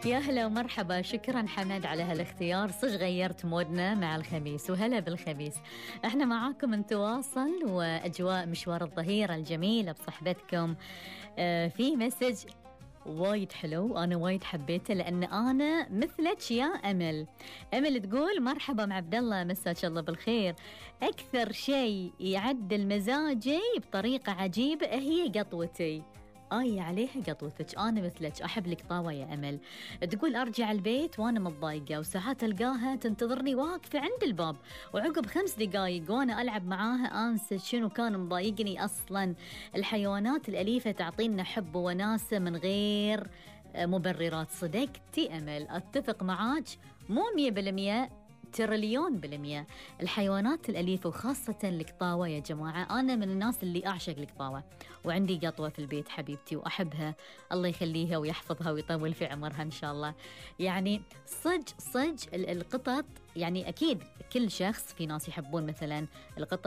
يا هلا ومرحبا، شكرا حمد على هالاختيار، صج غيرت مودنا مع الخميس، وهلا بالخميس. احنا معاكم نتواصل واجواء مشوار الظهيرة الجميلة بصحبتكم. في مسج وايد حلو، أنا وايد حبيته لأن أنا مثلك يا أمل. أمل تقول مرحبا مع عبد الله، مساك الله بالخير. أكثر شيء يعدل مزاجي بطريقة عجيبة هي قطوتي. عليها قطوتك، أنا مثلك أحب القطاوة يا أمل. تقول أرجع البيت وأنا متضايقة، وساعات ألقاها تنتظرني واقفة عند الباب، وعقب 5 دقايق وأنا ألعب معاها أنسى شنو كان مضايقني أصلا. الحيوانات الأليفة تعطينا حب وناسة من غير مبررات. صدقتي أمل، أتفق معاك مو 100%، تريليون بالمية. الحيوانات الأليفة وخاصة القطاوة يا جماعة، أنا من الناس اللي أعشق القطاوة، وعندي قطوة في البيت حبيبتي وأحبها، الله يخليها ويحفظها ويطول في عمرها إن شاء الله. يعني صج القطط، يعني أكيد كل شخص، في ناس يحبون مثلا القطط